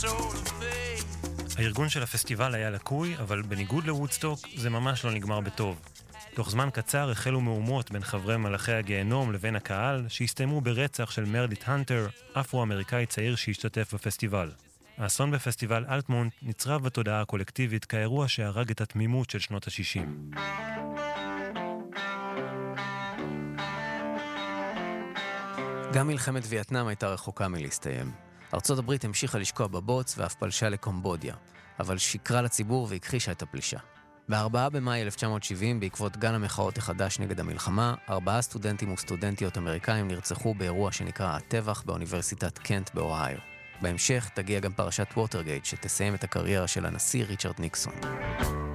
הארגון של הפסטיבל היה לקוי, אבל בניגוד לוודסטוק זה ממש לא נגמר בטוב. תוך זמן קצר החלו מהומות בין חברי מלאכי הגיהנום לבין הקהל, שהסתיימו ברצח של מרדיט הנטר, אפרו-אמריקאי צעיר שהשתתף בפסטיבל. האסון בפסטיבל אלטמונט נצרב בתודעה הקולקטיבית כאירוע שהרג את התמימות של שנות ה-60. גם מלחמת וייטנאם הייתה רחוקה מלהסתיים. ארצות הברית המשיכה לשקוע בבוץ ואף פלשה לקומבודיה, אבל שיקרה לציבור והכחישה את הפלישה. ב-4 במאי 1970, בעקבות גל המחאות החדש נגד המלחמה, 4 סטודנטים וסטודנטיות אמריקאים נרצחו באירוע שנקרא הטבח באוניברסיטת קנט באוהיו. בהמשך תגיע גם פרשת ווטרגייט שתסיים את הקריירה של הנשיא ריצ'רד ניקסון.